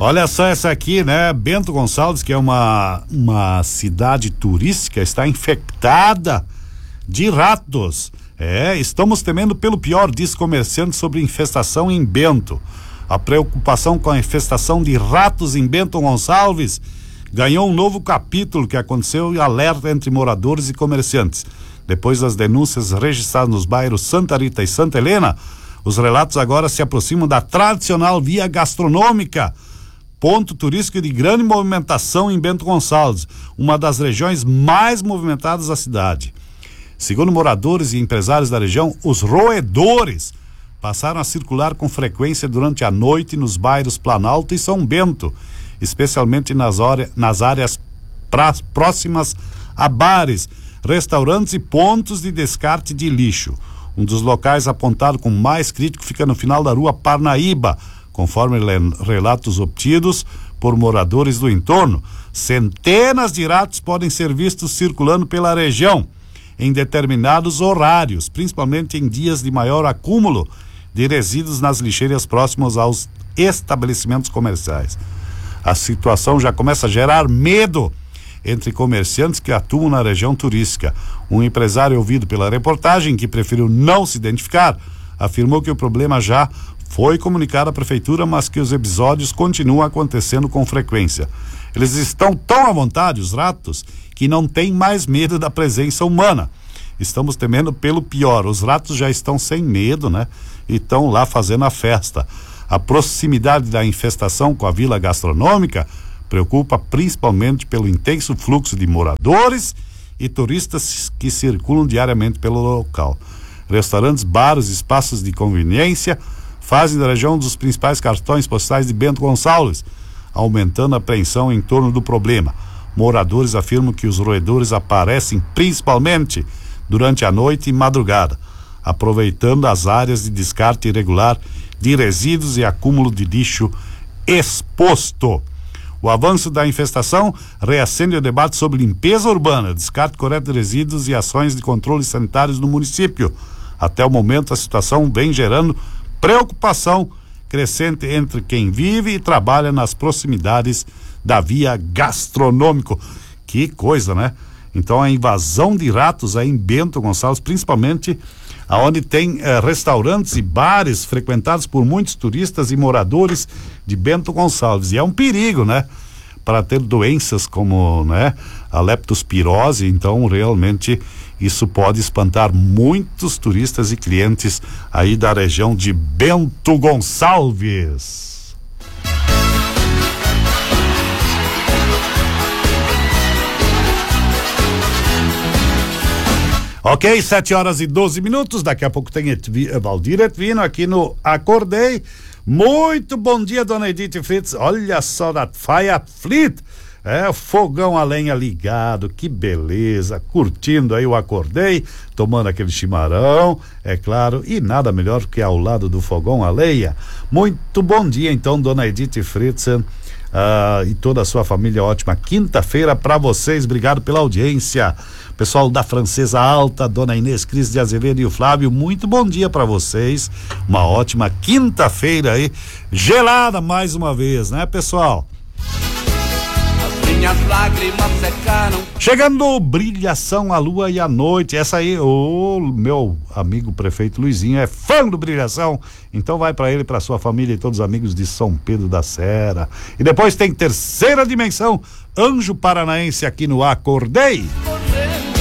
Olha só essa aqui, né? Bento Gonçalves, que é uma cidade turística, está infectada de ratos. Estamos temendo pelo pior, diz comerciante sobre infestação em Bento. A preocupação com a infestação de ratos em Bento Gonçalves ganhou um novo capítulo que aconteceu e alerta entre moradores e comerciantes. Depois das denúncias registradas nos bairros Santa Rita e Santa Helena, os relatos agora se aproximam da tradicional via gastronômica, ponto turístico de grande movimentação em Bento Gonçalves, uma das regiões mais movimentadas da cidade. Segundo moradores e empresários da região, os roedores passaram a circular com frequência durante a noite nos bairros Planalto e São Bento, especialmente nas áreas próximas a bares, restaurantes e pontos de descarte de lixo. Um dos locais apontado como mais crítico fica no final da rua Parnaíba, conforme relatos obtidos por moradores do entorno. Centenas de ratos podem ser vistos circulando pela região em determinados horários, principalmente em dias de maior acúmulo de resíduos nas lixeiras próximas aos estabelecimentos comerciais. A situação já começa a gerar medo entre comerciantes que atuam na região turística. Um empresário ouvido pela reportagem, que preferiu não se identificar, afirmou que o problema já foi comunicado à prefeitura, mas que os episódios continuam acontecendo com frequência. Eles estão tão à vontade, os ratos, que não têm mais medo da presença humana. Estamos temendo pelo pior. Os ratos já estão sem medo, né? E estão lá fazendo a festa. A proximidade da infestação com a vila gastronômica preocupa principalmente pelo intenso fluxo de moradores e turistas que circulam diariamente pelo local. Restaurantes, bares, espaços de conveniência fazem da região um dos principais cartões postais de Bento Gonçalves, aumentando a apreensão em torno do problema. Moradores afirmam que os roedores aparecem principalmente durante a noite e madrugada, aproveitando as áreas de descarte irregular de resíduos e acúmulo de lixo exposto. O avanço da infestação reacende o debate sobre limpeza urbana, descarte correto de resíduos e ações de controle sanitários no município. Até o momento, a situação vem gerando preocupação crescente entre quem vive e trabalha nas proximidades da via gastronômica. Que coisa, né? Então, a invasão de ratos aí em Bento Gonçalves, principalmente aonde tem restaurantes e bares frequentados por muitos turistas e moradores de Bento Gonçalves. E é um perigo, né? Para ter doenças como, né, a leptospirose. Então, realmente, isso pode espantar muitos turistas e clientes aí da região de Bento Gonçalves. Ok, 7h12. Daqui a pouco tem Valdir Etvino aqui no Acordei. Muito bom dia, dona Edith Fritz. Olha só, da Fire Fleet. Fogão a lenha ligado, que beleza. Curtindo aí o Acordei, tomando aquele chimarrão, é claro, e nada melhor que ao lado do fogão a lenha. Muito bom dia, então, dona Edith Fritz. E toda a sua família, ótima quinta-feira para vocês. Obrigado pela audiência. Pessoal da Francesa Alta, dona Inês Cris de Azevedo e o Flávio, muito bom dia para vocês. Uma ótima quinta-feira aí, gelada mais uma vez, né, pessoal? As minhas lágrimas secaram. Chegando Brilhação, a Lua e a Noite. Essa aí, o meu amigo prefeito Luizinho é fã do Brilhação, então vai para ele, para sua família e todos os amigos de São Pedro da Serra. E depois tem Terceira Dimensão, Anjo Paranaense aqui no Acordei.